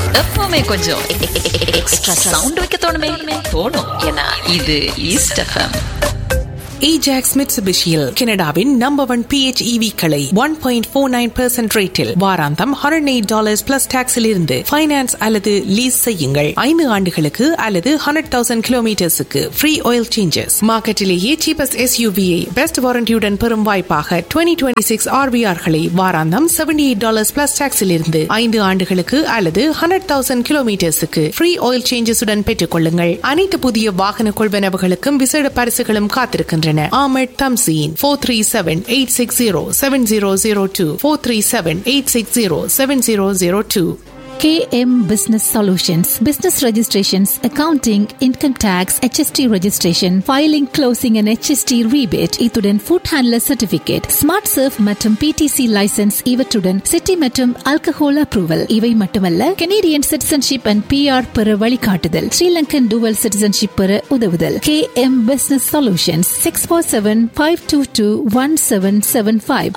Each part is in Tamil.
எப்பவுமே கொஞ்சம் எக்ஸ்ட்ரா சவுண்ட் வைக்க தோணுமே தோணும். ஏன்னா இது ஈஸ்ட் எஃப்எம். Ajax Mitsubishi-யில் கனடாவின் நம்பர் 1 PHEV களை 1.49% ரேட்டில் வாராந்தம் $108 பிளஸ் டாக்ஸில் இருந்து ஃபைனான்ஸ் அல்லது லீஸ் செய்யுங்கள். 5 ஆண்டுகளுக்கு அல்லது 100,000 கிலோமீட்டர்ஸுக்கு free oil changes. மார்க்கெட்டிலேயே cheapest SUV-யை best வாரண்டியுடன் பெறும் வாய்ப்பாக 2026 RVR-களை வாராந்தம் $78 பிளஸ் டாக்ஸில் இருந்து 5 ஆண்டுகளுக்கு அல்லது 100,000 கிலோமீட்டர்ஸுக்கு ஃப்ரீ ஆயில் சேஞ்சஸுடன் பெற்றுக் கொள்ளுங்கள். அனைத்து புதிய வாகன கொள்வனவுகளுக்கும் விசேட பரிசுகளும் காத்திருக்கின்றன. Ahmed Tamzeen 437-860-7002 437-860-7002. KM Business Solutions, business registrations, accounting, income tax, HST registration, filing, closing and HST rebate, இத்துடன் food handler certificate, smart surf மற்றும் PTC license இவற்றுடன் city மற்றும் alcohol approval. இவை மட்டுமல்ல, Canadian citizenship and PR பெற வழிகாட்டுதல், Sri Lankan dual citizenship பெற உதவுதல். KM Business Solutions 647-522-1775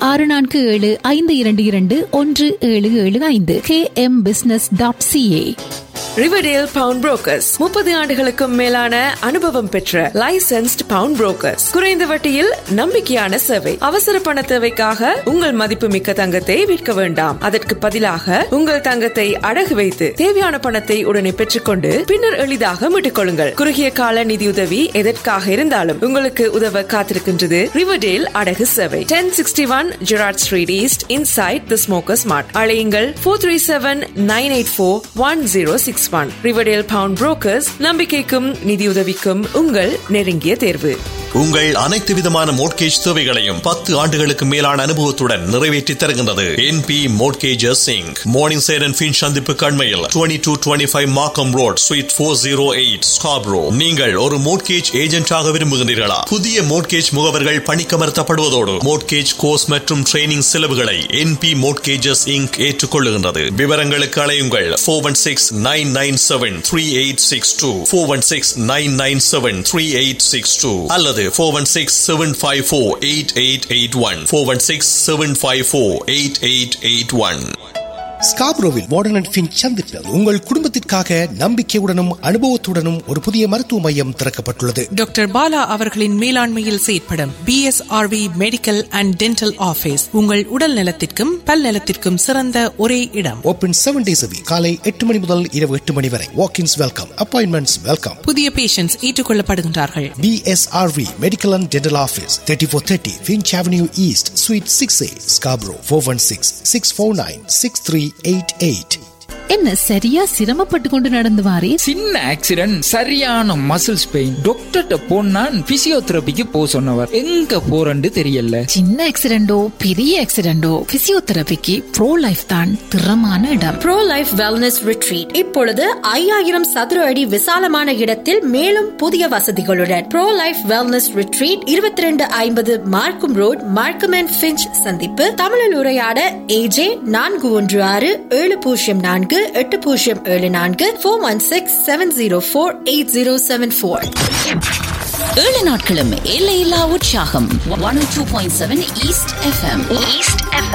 647-522-1775 KM Business .ca. Riverdale bound brokers 30 ஆண்டுகளுக்கும் மேலான அனுபவம் பெற்ற லைசென்ஸ்ட் பவுண்ட் புரோக்கர்ஸ். குறைந்த வட்டியில் நம்பிக்கையான சேவை. அவசர பண தேவைக்காக உங்கள் மதிப்புமிக்க தங்கத்தை விற்க வேண்டாம். அதற்கு பதிலாக உங்கள் தங்கத்தை அடகு வைத்து தேவையான பணத்தை உடனே பெற்றுக்கொண்டு பின்னர் எளிதாக மீட்டுக் கொள்ளுங்கள். குறுகிய கால நிதியுதவி எதற்காக இருந்தாலும் உங்களுக்கு உதவ காத்திருக்கின்றது ரிவர்டேல் அடகு சேவை. 1061 Gerrard Street East inside the Smokers Mart. அழையுங்கள் 437-984-1061. ரிவர்டேல் பவுண்ட் புரோக்கர்ஸ், நம்பிக்கைக்கும் நிதியுதவிக்கும் உங்கள் நெருங்கிய தேர்வு. உங்கள் அனைத்து விதமான மோட்கேஜ் தேவைகளையும் 10 ஆண்டுகளுக்கு மேலான அனுபவத்துடன் நிறைவேற்றி தருகின்றது NP Mortgages Inc. Morning side and Finch சந்திப்பு கண்மையில் 2225 Markham Road Suite 408 Scarborough. நீங்கள் ஒரு மோட்கேஜ் ஏஜென்டாக விரும்புகிறீர்களா? புதிய மோட்கேஜ் முகவர்கள் பணிக்கமர்த்தப்படுவதோடு மோட்கேஜ் கோர்ஸ் மற்றும் ட்ரைனிங் செலவுகளை NP Mortgages Inc. ஏற்றுக்கொள்ளுகின்றது. விவரங்களுக்கு அழையுங்கள் 416-997-3862 416-997-3862 அல்லது 416-754-8881 416-754-8881. ஸ்காப்ரோவில் வார்டன் அண்ட் ஃபின்ச் சந்திப்பில் உங்கள் குடும்பத்திற்காக நம்பிக்கையுடனும் அனுபவத்துடனும் ஒரு புதிய மருத்துவ மையம் திறக்கப்பட்டுள்ளது. டாக்டர் பாலா அவர்களின் மேலாண்மையில் செயற்படும் BSRV medical and dental office உங்கள் உடல் நலத்திற்கும் பல் நலத்திற்கும் சிறந்த ஒரே இடம். Open 7 days a week. காலை 8 மணி முதல் இரவு 8 மணி வரை. வாக்-இன்ஸ் வெல்கம், அப்பாயின்மெண்ட்ஸ் வெல்கம். புதிய patients ஏற்றுக்கொள்ளப்படுகின்றார்கள். BSRV medical and dental office 3430 Finch Avenue East Suite 6A Scarborough 416-649-6388. என்ன சரியா சிரமப்பட்டு கொண்டு நடந்து வாரே? சின்ன ஆக்சிடென்ட், சரியான மசில்ஸ் பெயின். டாக்டர்ட்ட போனா பிசியோதெரபிக்கு போ சொன்னவர். எங்க போறன்னு தெரியல. சின்ன ஆக்சிடென்டோ பெரிய ஆக்சிடென்டோ பிசியோதெரபிக்கு ப்ரோ லைஃப் தான் திறமான இடம். ப்ரோ லைஃப் வெல்னஸ் ரிட்ரீட் இப்பொழுது 5000 சதுர அடி விசாலமான இடத்தில் மேலும் புதிய வசதிகளுடன் ப்ரோ லைஃப் வெல்னஸ் ரிட்ரீட் 2250 மார்க்கம் ரோட், மார்க்கம் அண்ட் ஃபின்ச் சந்திப்பு. தமிழில் உரையாட AJ 416-704-8074 416-704-8074. 7 நாட்களும் எல்லையில்லா உற்சாகம். 102.7 ஈஸ்ட் எஃப்எம்.